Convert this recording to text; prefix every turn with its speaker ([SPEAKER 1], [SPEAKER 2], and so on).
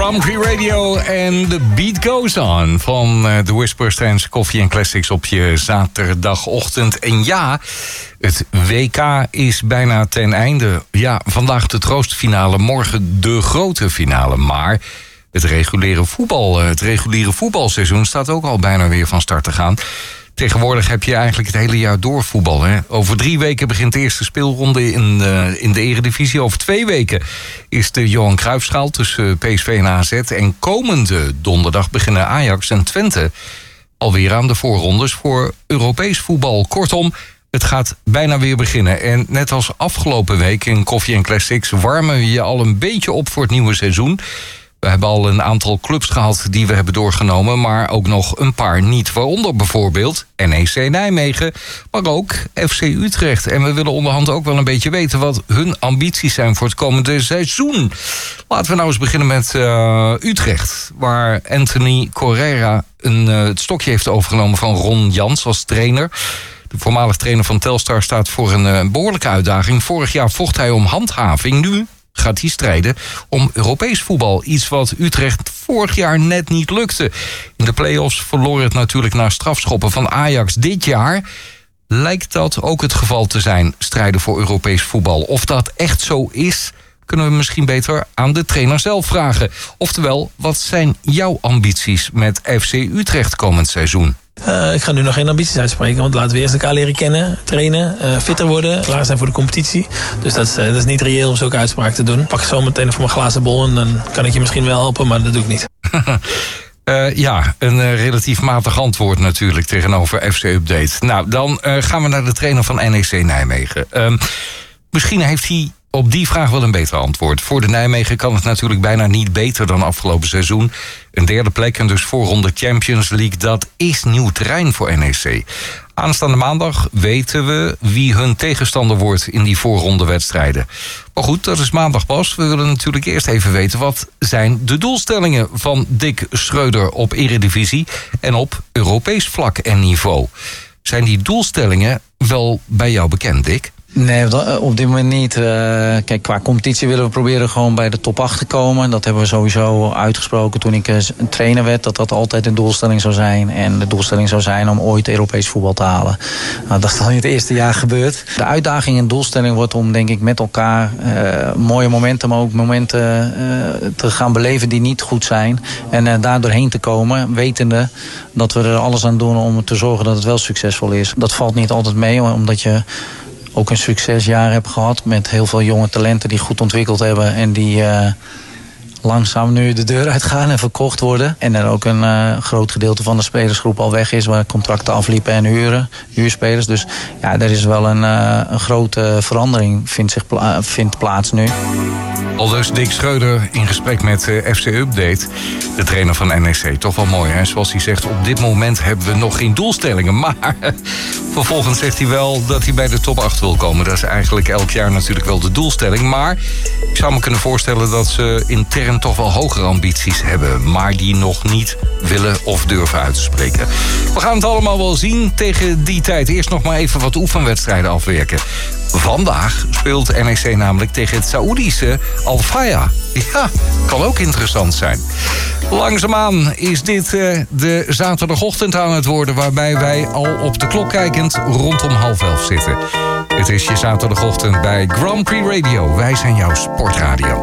[SPEAKER 1] Grand Prix Radio en The Beat Goes On van The Whispers tijdens Koffie en Classics op je zaterdagochtend. En ja, het WK is bijna ten einde. Ja, vandaag de troostfinale, morgen de grote finale. Maar het reguliere voetbalseizoen staat ook al bijna weer van start te gaan. Tegenwoordig heb je eigenlijk het hele jaar door voetbal. Hè? Over 3 weken begint de eerste speelronde in de Eredivisie. Over 2 weken is de Johan Cruijffschaal tussen PSV en AZ. En komende donderdag beginnen Ajax en Twente alweer aan de voorrondes voor Europees voetbal. Kortom, het gaat bijna weer beginnen. En net als afgelopen week in Koffie en Classics warmen we je al een beetje op voor het nieuwe seizoen. We hebben al een aantal clubs gehad die we hebben doorgenomen, maar ook nog een paar niet. Waaronder bijvoorbeeld NEC Nijmegen, maar ook FC Utrecht. En we willen onderhand ook wel een beetje weten wat hun ambities zijn voor het komende seizoen. Laten we nou eens beginnen met Utrecht, waar Anthony Correa het stokje heeft overgenomen van Ron Jans als trainer. De voormalig trainer van Telstar staat voor een behoorlijke uitdaging. Vorig jaar vocht hij om handhaving, nu gaat hij strijden om Europees voetbal. Iets wat Utrecht vorig jaar net niet lukte. In de play-offs verloor het natuurlijk na strafschoppen van Ajax. Dit jaar lijkt dat ook het geval te zijn, strijden voor Europees voetbal. Of dat echt zo is, kunnen we misschien beter aan de trainer zelf vragen. Oftewel, wat zijn jouw ambities met FC Utrecht komend seizoen?
[SPEAKER 2] Ik ga nu nog geen ambities uitspreken, want laten we eerst elkaar leren kennen, trainen, fitter worden, klaar zijn voor de competitie. Dus dat is niet reëel om zulke uitspraken te doen. Pak zo meteen voor mijn glazen bol en dan kan ik je misschien wel helpen, maar dat doe ik niet.
[SPEAKER 1] Ja, een relatief matig antwoord natuurlijk tegenover FC Update. Nou, dan gaan we naar de trainer van NEC Nijmegen. Misschien heeft hij op die vraag wel een beter antwoord. Voor de Nijmegen kan het natuurlijk bijna niet beter dan afgelopen seizoen. Een 3e plek en dus voorronde Champions League, dat is nieuw terrein voor NEC. Aanstaande maandag weten we wie hun tegenstander wordt in die voorrondewedstrijden. Maar goed, dat is maandag pas. We willen natuurlijk eerst even weten, wat zijn de doelstellingen van Dick Schreuder op Eredivisie en op Europees vlak en niveau? Zijn die doelstellingen wel bij jou bekend, Dick?
[SPEAKER 3] Nee, op dit moment niet. Kijk, qua competitie willen we proberen gewoon bij de top 8 te komen. Dat hebben we sowieso uitgesproken toen ik een trainer werd, dat altijd een doelstelling zou zijn. En de doelstelling zou zijn om ooit Europees voetbal te halen. Nou, dat is al in het eerste jaar gebeurd. De uitdaging en doelstelling wordt om, denk ik, met elkaar mooie momenten, maar ook momenten te gaan beleven die niet goed zijn. En daar doorheen te komen, wetende dat we er alles aan doen om te zorgen dat het wel succesvol is. Dat valt niet altijd mee, omdat je ook een succesjaar heb gehad met heel veel jonge talenten die goed ontwikkeld hebben en die langzaam nu de deur uitgaan en verkocht worden. En er ook een groot gedeelte van de spelersgroep al weg is, waar contracten afliepen en huurspelers. Dus ja, er is wel een grote verandering vindt plaats nu.
[SPEAKER 1] Aldus Dick Schreuder in gesprek met FC Update, de trainer van NEC. Toch wel mooi, hè? Zoals hij zegt, op dit moment hebben we nog geen doelstellingen. Maar vervolgens zegt hij wel dat hij bij de top 8 wil komen. Dat is eigenlijk elk jaar natuurlijk wel de doelstelling. Maar ik zou me kunnen voorstellen dat ze intern toch wel hogere ambities hebben, maar die nog niet willen of durven uit te spreken. We gaan het allemaal wel zien tegen die tijd. Eerst nog maar even wat oefenwedstrijden afwerken. Vandaag speelt NEC namelijk tegen het Saoedische Al-Faya. Ja, kan ook interessant zijn. Langzaamaan is dit de zaterdagochtend aan het worden, waarbij wij al op de klok kijkend rondom 10:30 zitten. Het is je zaterdagochtend bij Grand Prix Radio. Wij zijn jouw sportradio.